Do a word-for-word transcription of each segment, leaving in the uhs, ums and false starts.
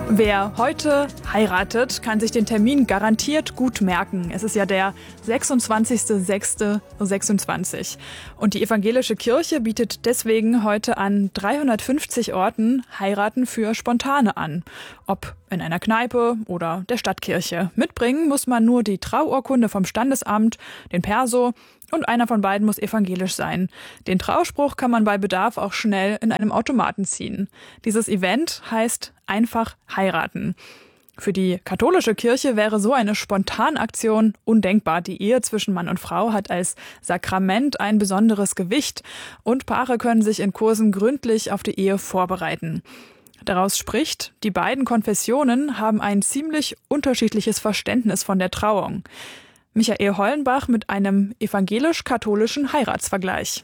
Wer heute heiratet, kann sich den Termin garantiert gut merken. Es ist ja der sechsundzwanzigster sechster sechsundzwanzig. Und die evangelische Kirche bietet deswegen heute an dreihundertfünfzig Orten Heiraten für Spontane an. Ob in einer Kneipe oder der Stadtkirche. Mitbringen muss man nur die Trauurkunde vom Standesamt, den Perso, und einer von beiden muss evangelisch sein. Den Trauspruch kann man bei Bedarf auch schnell in einem Automaten ziehen. Dieses Event heißt einfach heiraten. Für die katholische Kirche wäre so eine Spontanaktion undenkbar. Die Ehe zwischen Mann und Frau hat als Sakrament ein besonderes Gewicht und Paare können sich in Kursen gründlich auf die Ehe vorbereiten. Daraus spricht, die beiden Konfessionen haben ein ziemlich unterschiedliches Verständnis von der Trauung. Michael Hollenbach mit einem evangelisch-katholischen Heiratsvergleich.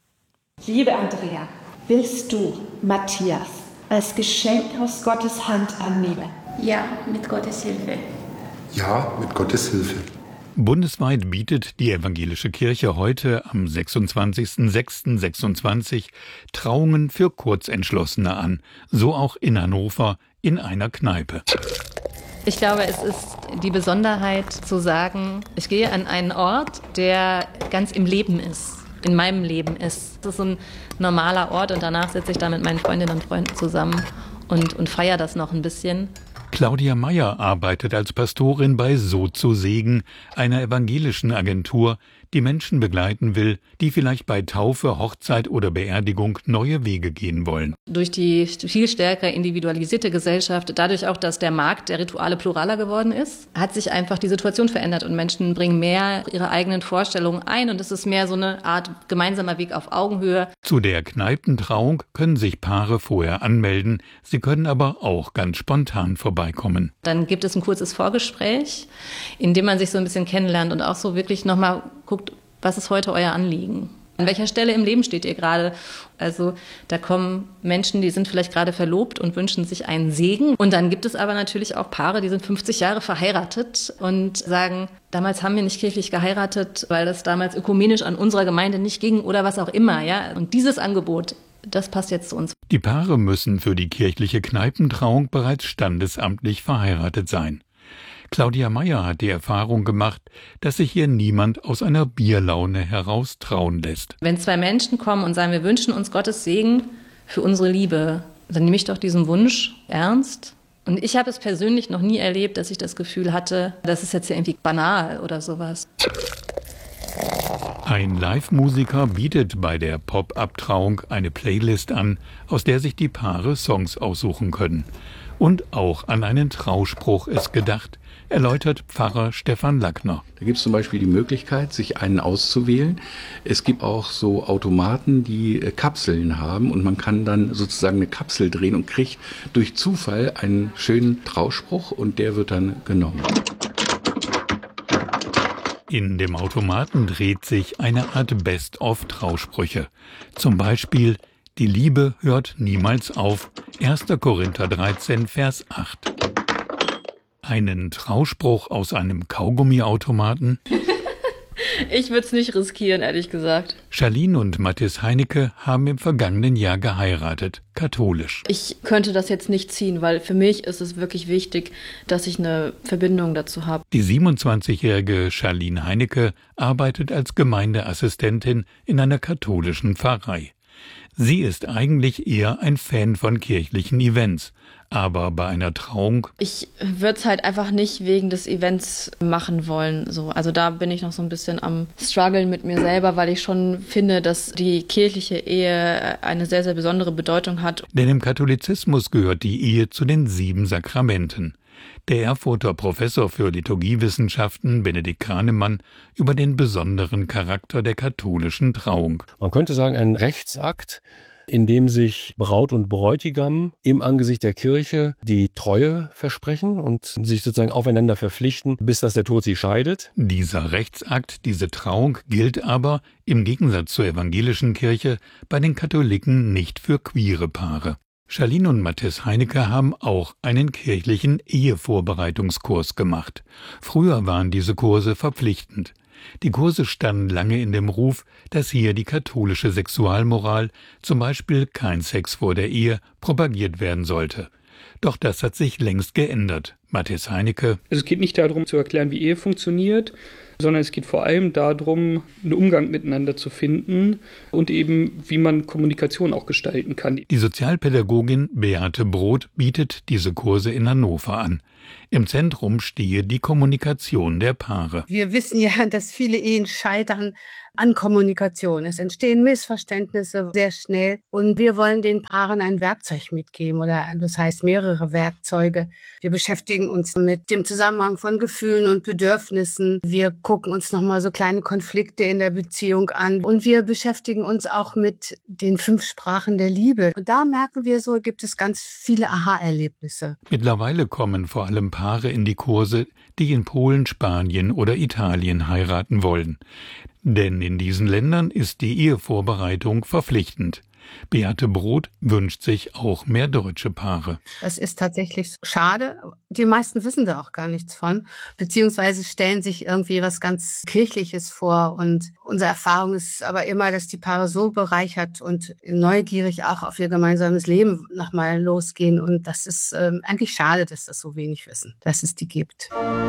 Liebe Andrea, willst du Matthias als Geschenk aus Gottes Hand annehmen? Ja, mit Gottes Hilfe. Ja, mit Gottes Hilfe. Bundesweit bietet die evangelische Kirche heute am sechsundzwanzigster sechster sechsundzwanzig Trauungen für Kurzentschlossene an, so auch in Hannover in einer Kneipe. Ich glaube, es ist die Besonderheit zu sagen, ich gehe an einen Ort, der ganz im Leben ist, in meinem Leben ist. Das ist so ein normaler Ort und danach sitze ich da mit meinen Freundinnen und Freunden zusammen und, und feiere das noch ein bisschen. Claudia Meyer arbeitet als Pastorin bei So zu Segen, einer evangelischen Agentur, die Menschen begleiten will, die vielleicht bei Taufe, Hochzeit oder Beerdigung neue Wege gehen wollen. Durch die viel stärker individualisierte Gesellschaft, dadurch auch, dass der Markt der Rituale pluraler geworden ist, hat sich einfach die Situation verändert und Menschen bringen mehr ihre eigenen Vorstellungen ein und es ist mehr so eine Art gemeinsamer Weg auf Augenhöhe. Zu der Kneipentrauung können sich Paare vorher anmelden, sie können aber auch ganz spontan vorbeikommen. Dann gibt es ein kurzes Vorgespräch, in dem man sich so ein bisschen kennenlernt und auch so wirklich nochmal guckt, was ist heute euer Anliegen? An welcher Stelle im Leben steht ihr gerade? Also da kommen Menschen, die sind vielleicht gerade verlobt und wünschen sich einen Segen. Und dann gibt es aber natürlich auch Paare, die sind fünfzig Jahre verheiratet und sagen, damals haben wir nicht kirchlich geheiratet, weil das damals ökumenisch an unserer Gemeinde nicht ging oder was auch immer. Ja? Und dieses Angebot, das passt jetzt zu uns. Die Paare müssen für die kirchliche Kneipentrauung bereits standesamtlich verheiratet sein. Claudia Meyer hat die Erfahrung gemacht, dass sich hier niemand aus einer Bierlaune heraus trauen lässt. Wenn zwei Menschen kommen und sagen, wir wünschen uns Gottes Segen für unsere Liebe, dann nehme ich doch diesen Wunsch ernst. Und ich habe es persönlich noch nie erlebt, dass ich das Gefühl hatte, das ist jetzt ja irgendwie banal oder sowas. Ein Live-Musiker bietet bei der Pop-Up-Trauung eine Playlist an, aus der sich die Paare Songs aussuchen können. Und auch an einen Trauspruch ist gedacht, erläutert Pfarrer Stefan Lackner. Da gibt es zum Beispiel die Möglichkeit, sich einen auszuwählen. Es gibt auch so Automaten, die äh, Kapseln haben und man kann dann sozusagen eine Kapsel drehen und kriegt durch Zufall einen schönen Trauspruch und der wird dann genommen. In dem Automaten dreht sich eine Art Best-of-Trausprüche. Zum Beispiel: Die Liebe hört niemals auf. erster Korinther dreizehn, Vers acht. Einen Trauspruch aus einem Kaugummiautomaten. Ich würde es nicht riskieren, ehrlich gesagt. Charlene und Mathis Heinecke haben im vergangenen Jahr geheiratet, katholisch. Ich könnte das jetzt nicht ziehen, weil für mich ist es wirklich wichtig, dass ich eine Verbindung dazu habe. Die siebenundzwanzigjährige Charlene Heinecke arbeitet als Gemeindeassistentin in einer katholischen Pfarrei. Sie ist eigentlich eher ein Fan von kirchlichen Events. Aber bei einer Trauung... Ich würde es halt einfach nicht wegen des Events machen wollen. So. Also da bin ich noch so ein bisschen am struggeln mit mir selber, weil ich schon finde, dass die kirchliche Ehe eine sehr, sehr besondere Bedeutung hat. Denn im Katholizismus gehört die Ehe zu den sieben Sakramenten. Der Erfurter Professor für Liturgiewissenschaften Benedikt Kranemann über den besonderen Charakter der katholischen Trauung. Man könnte sagen, ein Rechtsakt, in dem sich Braut und Bräutigam im Angesicht der Kirche die Treue versprechen und sich sozusagen aufeinander verpflichten, bis dass der Tod sie scheidet. Dieser Rechtsakt, diese Trauung gilt aber, im Gegensatz zur evangelischen Kirche, bei den Katholiken nicht für queere Paare. Charlene und Mathis Heinecke haben auch einen kirchlichen Ehevorbereitungskurs gemacht. Früher waren diese Kurse verpflichtend. Die Kurse standen lange in dem Ruf, dass hier die katholische Sexualmoral, zum Beispiel kein Sex vor der Ehe, propagiert werden sollte. Doch das hat sich längst geändert. Matthias Heinecke. Also es geht nicht darum zu erklären, wie Ehe funktioniert, sondern es geht vor allem darum, einen Umgang miteinander zu finden und eben, wie man Kommunikation auch gestalten kann. Die Sozialpädagogin Beate Brot bietet diese Kurse in Hannover an. Im Zentrum stehe die Kommunikation der Paare. Wir wissen ja, dass viele Ehen scheitern an Kommunikation. Es entstehen Missverständnisse sehr schnell und wir wollen den Paaren ein Werkzeug mitgeben oder das heißt mehrere Werkzeuge. Wir beschäftigen uns mit dem Zusammenhang von Gefühlen und Bedürfnissen. Wir gucken uns nochmal so kleine Konflikte in der Beziehung an und wir beschäftigen uns auch mit den fünf Sprachen der Liebe. Und da merken wir so, gibt es ganz viele Aha-Erlebnisse. Mittlerweile kommen vor allem Paare in die Kurse, die in Polen, Spanien oder Italien heiraten wollen. Denn in diesen Ländern ist die Ehevorbereitung verpflichtend. Beate Brot wünscht sich auch mehr deutsche Paare. Das ist tatsächlich schade. Die meisten wissen da auch gar nichts von, beziehungsweise stellen sich irgendwie was ganz Kirchliches vor. Und unsere Erfahrung ist aber immer, dass die Paare so bereichert und neugierig auch auf ihr gemeinsames Leben nochmal losgehen. Und das ist ähm, eigentlich schade, dass das so wenig wissen, dass es die gibt.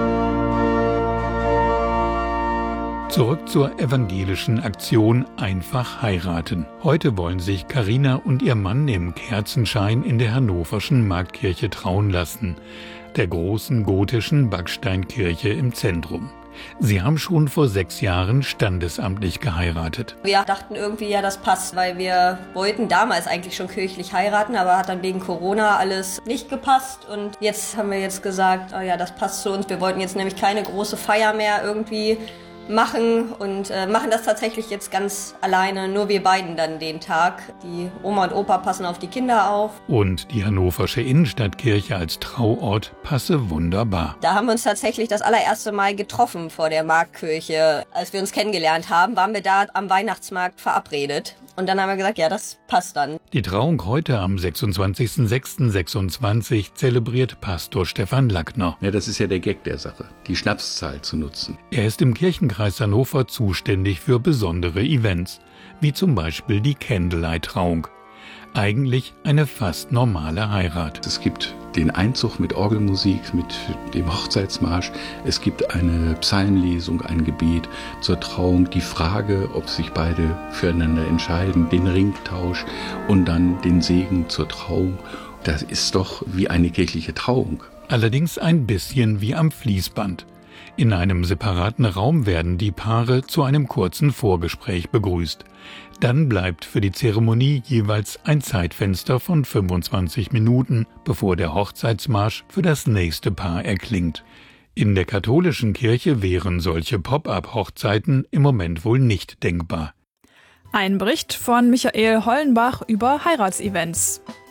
Zurück zur evangelischen Aktion Einfach heiraten. Heute wollen sich Carina und ihr Mann im Kerzenschein in der hannoverschen Marktkirche trauen lassen, der großen gotischen Backsteinkirche im Zentrum. Sie haben schon vor sechs Jahren standesamtlich geheiratet. Wir dachten irgendwie, ja, das passt, weil wir wollten damals eigentlich schon kirchlich heiraten, aber hat dann wegen Corona alles nicht gepasst. Und jetzt haben wir jetzt gesagt, oh ja, das passt zu uns. Wir wollten jetzt nämlich keine große Feier mehr irgendwie machen und äh, machen das tatsächlich jetzt ganz alleine, nur wir beiden dann den Tag. Die Oma und Opa passen auf die Kinder auf. Und die hannoversche Innenstadtkirche als Trauort passe wunderbar. Da haben wir uns tatsächlich das allererste Mal getroffen vor der Marktkirche. Als wir uns kennengelernt haben, waren wir da am Weihnachtsmarkt verabredet. Und dann haben wir gesagt, ja, das passt dann. Die Trauung heute am sechsundzwanzigsten sechsten sechsundzwanzig zelebriert Pastor Stefan Lackner. Ja, das ist ja der Gag der Sache, die Schnapszahl zu nutzen. Er ist im Kirchenkreis Hannover zuständig für besondere Events, wie zum Beispiel die Candlelight-Trauung. Eigentlich eine fast normale Heirat. Es gibt den Einzug mit Orgelmusik, mit dem Hochzeitsmarsch. Es gibt eine Psalmenlesung, ein Gebet zur Trauung, die Frage, ob sich beide füreinander entscheiden, den Ringtausch und dann den Segen zur Trauung. Das ist doch wie eine kirchliche Trauung. Allerdings ein bisschen wie am Fließband. In einem separaten Raum werden die Paare zu einem kurzen Vorgespräch begrüßt. Dann bleibt für die Zeremonie jeweils ein Zeitfenster von fünfundzwanzig Minuten, bevor der Hochzeitsmarsch für das nächste Paar erklingt. In der katholischen Kirche wären solche Pop-up-Hochzeiten im Moment wohl nicht denkbar. Ein Bericht von Michael Hollenbach über Heiratsevents.